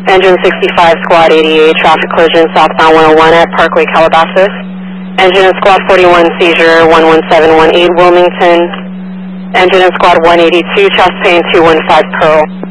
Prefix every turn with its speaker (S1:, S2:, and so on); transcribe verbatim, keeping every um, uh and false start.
S1: Engine sixty-five, Squad eighty-eight, traffic collision southbound one oh one at Parkway, Calabasas. Engine and Squad forty-one, seizure one one seven one eight, Wilmington. Engine and Squad one eighty-two, chest pain two one five, Pearl.